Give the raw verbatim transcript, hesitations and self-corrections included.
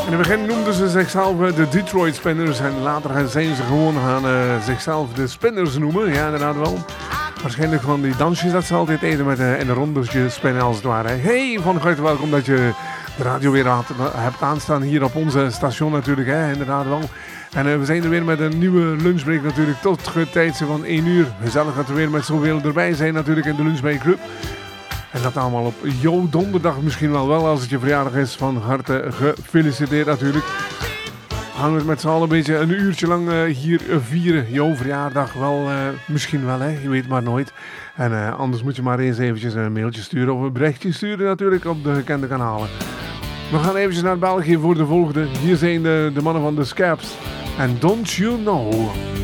In het begin noemden ze zichzelf de Detroit Spinners en later zijn ze gewoon gaan uh, zichzelf de Spinners noemen. Ja, inderdaad wel. Waarschijnlijk van die dansjes dat ze altijd eten met uh, in de rondertje spinnen als het ware. Hey, van harte welkom dat je de radio weer had, hebt aanstaan hier op onze station natuurlijk, hè, inderdaad wel. En uh, we zijn er weer met een nieuwe lunchbreak natuurlijk tot het tijdse van één uur. Gezellig dat we weer met zoveel erbij zijn natuurlijk in de Lunchbreak Club. En dat allemaal op jouw donderdag misschien wel wel als het je verjaardag is. Van harte gefeliciteerd natuurlijk. Gaan we het met z'n allen een beetje een uurtje lang uh, hier uh, vieren. Jouw verjaardag wel, uh, misschien wel hè, je weet maar nooit. En uh, anders moet je maar eens eventjes een mailtje sturen of een berichtje sturen natuurlijk op de gekende kanalen. We gaan eventjes naar België voor de volgende. Hier zijn de, de mannen van de Scabs. En Don't You Know.